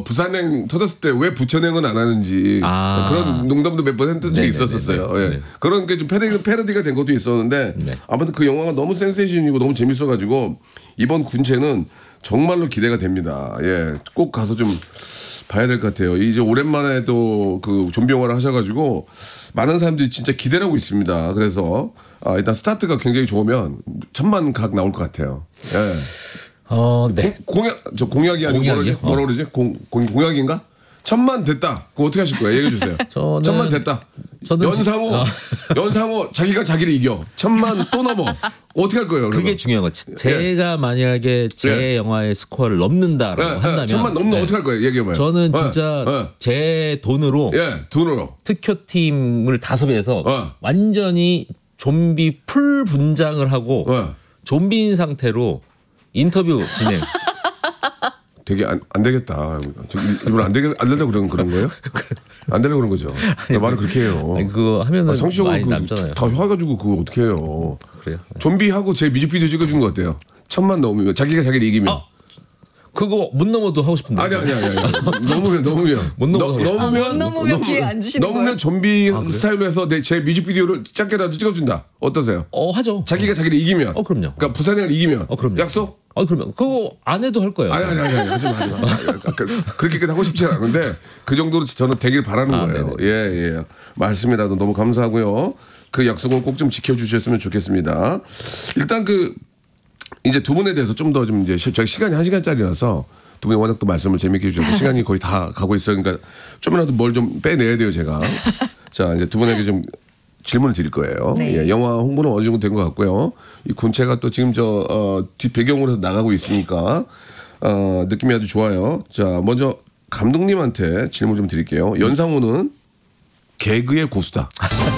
부산행 터졌을 때 왜 부천행은 안 하는지 그런 농담도 몇 번 했던 적이 있었었어요. 예. 네. 그런 게 좀 패러디가 된 것도 있었는데 네. 아무튼 그 영화가 너무 센세이션이고 너무 재밌어가지고 이번 군체는 정말로 기대가 됩니다. 예, 꼭 가서 좀 봐야 될 것 같아요. 이제 오랜만에 또 그 좀비 영화를 하셔가지고 많은 사람들이 진짜 기대를 하고 있습니다. 그래서 일단 스타트가 굉장히 좋으면 1000만 각 나올 것 같아요. 예. 네. 공약이 아니고 공약이요? 뭐라 그러지? 공약인가? 1000만 됐다. 그거 어떻게 하실 거예요? 얘기해 주세요. 1000만 됐다. 연상호 자기가 자기를 이겨. 1000만 또 넘어. 어떻게 할 거예요? 그게 그러면? 중요한 거. 제가 만약에 제 영화의 스코어를 넘는다라고 한다면 1000만 넘는 어떻게 할 거예요? 얘기해봐요. 저는 진짜 제 돈으로 돈으로 특효팀을 5배해서 완전히 좀비 풀 분장을 하고 좀비인 상태로 인터뷰 진행. 되게 안 되겠다. 일부러 안 된다고 그런 거예요? 안 되려고 그런 거죠. 말을 그렇게 해요. 아니, 그거 하면은 성시적으로 많이 남잖아요. 다 해가지고 그거 어떻게 해요? 그래요? 좀비하고 제 뮤직비디오 찍어준 거 어때요? 1000만 넘으면 자기가 자기를 이기면. 그거 못 넘어도 하고 싶은데. 아니. 넘으면. 못 넘어도 하고 싶어. 못 넘으면 기회 안 주시는 거예요? 넘으면 좀비 스타일로 해서 제 뮤직비디오를 짧게라도 찍어준다. 어떠세요? 하죠. 자기가 자기를 이기면. 그럼요. 그러니까 부산행을 이기면. 그럼요. 약속? 그러면 그거 안 해도 할 거예요. 아니 하지 마. 그렇게까지 하고 싶지 않은데 그 정도로 저는 되길 바라는 거예요. 예. 말씀이라도 너무 감사하고요. 그 약속은 꼭 좀 지켜주셨으면 좋겠습니다. 일단 이제 두 분에 대해서 좀 더 이제 저희 시간이 1시간짜리라서 두 분이 워낙 또 말씀을 재밌게 해주셔서 시간이 거의 다 가고 있어요. 그러니까 좀이라도 뭘 좀 빼내야 돼요, 제가. 자, 이제 두 분에게 좀 질문을 드릴 거예요. 네. 예, 영화 홍보는 어느 정도 된 것 같고요. 이 군체가 또 지금 뒷 배경으로 나가고 있으니까 느낌이 아주 좋아요. 자, 먼저 감독님한테 질문 좀 드릴게요. 연상호는 개그의 고수다.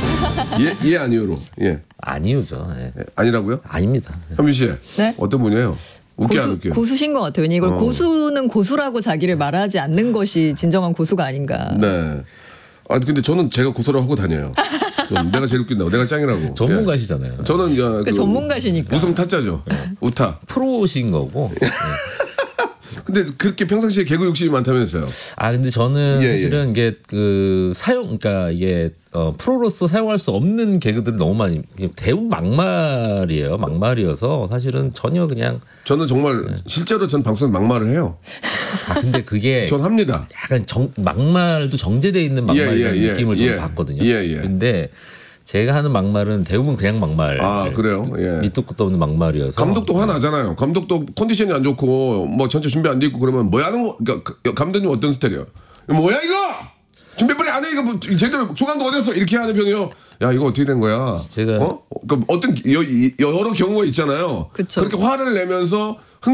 예 아니요로. 예. 아니요죠. 예. 아니라고요? 아닙니다. 현미 씨. 네? 어떤 분이에요? 웃게 안 웃게? 고수신 것 같아요. 이걸 고수는 고수라고 자기를 말하지 않는 것이 진정한 고수가 아닌가. 네. 근데 저는 제가 고수라고 하고 다녀요. 내가 제일 웃긴다고. 내가 짱이라고. 전문가시잖아요. 예. 저는 전문가시니까. 웃음 타짜죠. 우타. 프로신 거고. 근데 그렇게 평상시에 개그 욕심이 많다면서요? 근데 저는 사실은 이게 그러니까 이게 프로로서 사용할 수 없는 개그들이 너무 많이 대부분 막말이에요. 막말이어서 사실은 전혀 그냥 저는 정말 실제로 전 방송에 막말을 해요. 근데 그게 전 합니다. 약간 막말도 정제돼 있는 막말이라는 느낌을 좀 받거든요. 근데 제가 하는 막말은 대부분 그냥 막말. 그래요? 예. 밑도 끝도 없는 막말이어서. 감독도 화나잖아요. 감독도 컨디션이 안 좋고 뭐 전체 준비 안 돼 있고 그러면 뭐야 하는 거? 그러니까 감독님 어떤 스타일이에요? 뭐야 이거? 준비 빨리 안 해. 이거 뭐 제대로 조감도 어디였어? 이렇게 하는 편이요. 야 이거 어떻게 된 거야? 제가 그러니까 어떤 여러 경우가 있잖아요. 그쵸. 그렇게 화를 내면서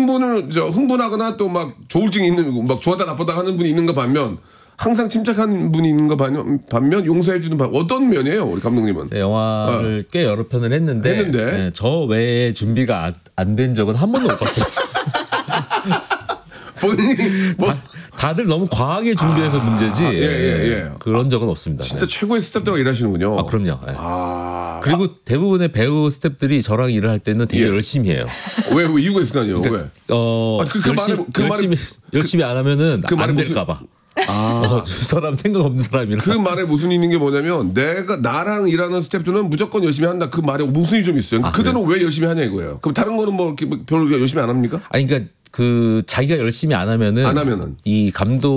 흥분하거나 또 막 조울증이 있는 막 좋았다 나쁘다 하는 분이 있는가 반면 항상 침착한 분이 있는가 반면 용서해주는 어떤 면이에요, 우리 감독님은? 영화를 꽤 여러 편을 했는데 네, 저 외에 준비가 안 된 적은 한 번도 못 봤어요. 본인이 다들 너무 과하게 준비해서 문제지. 그런 적은 없습니다. 진짜 최고의 스태프들과 일하시는군요. 그럼요. 그리고 대부분의 배우 스태프들이 저랑 일을 할 때는 되게 열심히 해요. 왜 이유가 있을 거 아니에요? 왜? 열심히 안 하면은 안 될까봐. 저 사람 생각 없는 사람이라. 그 말에 무슨 있는 게 뭐냐면 나랑 일하는 스태프들은 무조건 열심히 한다. 그 말에 무슨이 좀 있어요. 그들은 왜 열심히 하냐 이거예요. 그럼 다른 거는 뭐 별로 열심히 안 합니까? 그러니까 자기가 열심히 안 하면은 이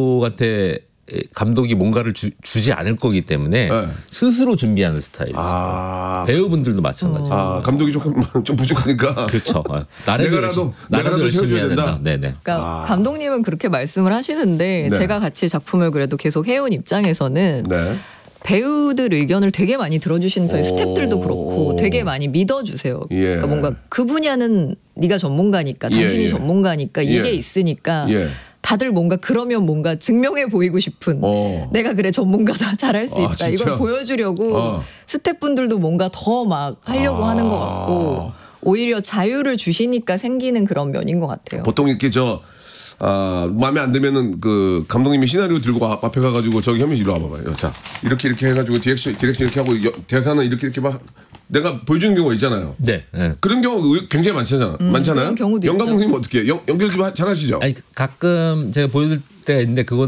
감독이 뭔가를 주지 않을 거기 때문에 스스로 준비하는 스타일이죠. 배우분들도 마찬가지예요. 감독이 좀 부족하니까. 그렇죠. 내가라도 열심히 해야 된다. 네네. 그러니까 감독님은 그렇게 말씀을 하시는데 제가 같이 작품을 그래도 계속 해온 입장에서는 배우들 의견을 되게 많이 들어주시는 편이에요. 스태프들도 그렇고 되게 많이 믿어주세요. 그러니까 뭔가 그 분야는 네가 전문가니까 당신이 전문가니까 이게 있으니까 다들 뭔가 그러면 뭔가 증명해 보이고 싶은 내가 그래 전문가다 잘할 수 있다 이걸 보여주려고 스태프분들도 뭔가 더 막 하려고 하는 것 같고 오히려 자유를 주시니까 생기는 그런 면인 것 같아요. 보통 이렇게 마음에 안 들면은 그 감독님이 시나리오 들고 앞에 가가지고 저기 현미 씨 이리 와봐봐요. 자 이렇게 해가지고 디렉션 이렇게 하고 대사는 이렇게 막 내가 보여주는 경우가 있잖아요. 네. 그런 경우 굉장히 많잖아요. 그런 경우도 영 있죠. 감독님 어떻게 연기를 좀 잘하시죠? 가끔 제가 보여줄 때가 있는데 그건